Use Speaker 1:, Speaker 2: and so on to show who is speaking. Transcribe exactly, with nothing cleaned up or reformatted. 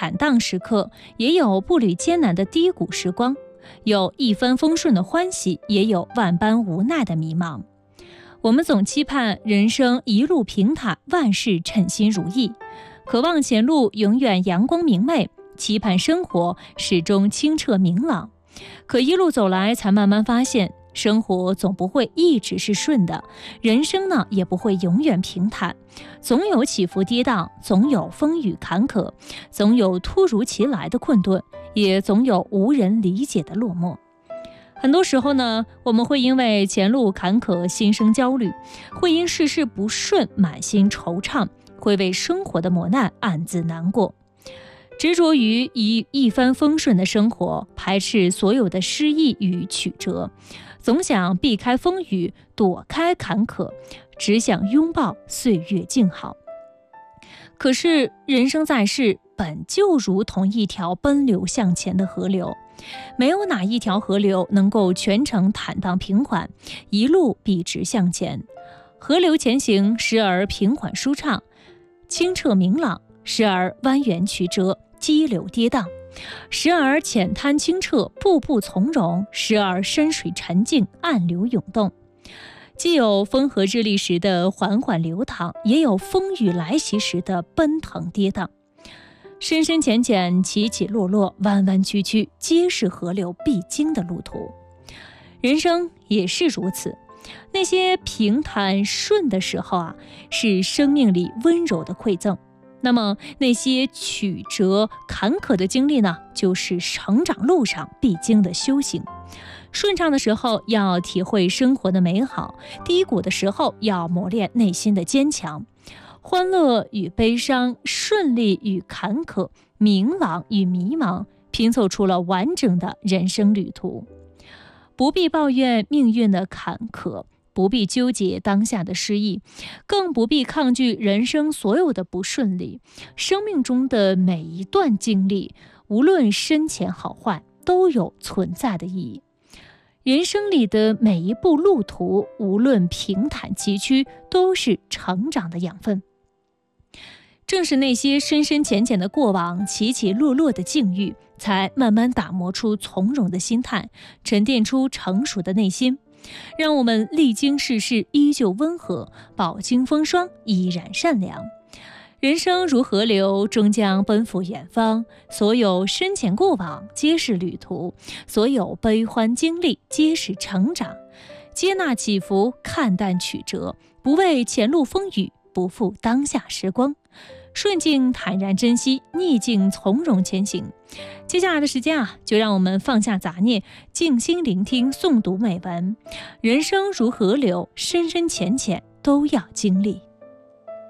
Speaker 1: 坦荡时刻，也有步履艰难的低谷时光，有一帆风顺的欢喜，也有万般无奈的迷茫。我们总期盼人生一路平坦，万事称心如意，渴望前路永远阳光明媚，期盼生活始终清澈明朗。可一路走来，才慢慢发现，生活总不会一直是顺的，人生呢也不会永远平坦，总有起伏跌宕，总有风雨坎坷，总有突如其来的困顿，也总有无人理解的落寞。很多时候呢，我们会因为前路坎坷心生焦虑，会因事事不顺满心惆怅，会为生活的磨难暗自难过。执着于一一帆风顺的生活，排斥所有的失意与曲折，总想避开风雨，躲开坎坷，只想拥抱岁月静好。可是人生在世，本就如同一条奔流向前的河流，没有哪一条河流能够全程坦荡平缓，一路笔直向前。河流前行，时而平缓舒畅，清澈明朗，时而蜿蜒曲折，激流跌宕，时而浅滩清澈，步步从容，时而深水沉静，暗流涌动。既有风和日丽时的缓缓流淌，也有风雨来袭时的奔腾跌宕。深深浅浅，起起落落，弯弯曲曲，皆是河流必经的路途。人生也是如此，那些平坦顺的时候啊，是生命里温柔的馈赠。那么那些曲折坎坷的经历呢，就是成长路上必经的修行。顺畅的时候要体会生活的美好，低谷的时候要磨练内心的坚强。欢乐与悲伤，顺利与坎坷，明朗与迷茫，拼凑出了完整的人生旅途。不必抱怨命运的坎坷，不必纠结当下的失意，更不必抗拒人生所有的不顺利。生命中的每一段经历，无论深浅好坏，都有存在的意义。人生里的每一步路途，无论平坦崎岖，都是成长的养分。正是那些深深浅浅的过往，起起落落的境遇，才慢慢打磨出从容的心态，沉淀出成熟的内心，让我们历经世事依旧温和，饱经风霜依然善良。人生如河流，终将奔赴远方，所有深浅过往皆是旅途，所有悲欢经历皆是成长。接纳起伏，看淡曲折，不畏前路风雨，不负当下时光。顺境坦然珍惜，逆境从容前行。接下来的时间啊，就让我们放下杂念，静心聆听诵读美文。人生如河流，深深浅浅都要经历。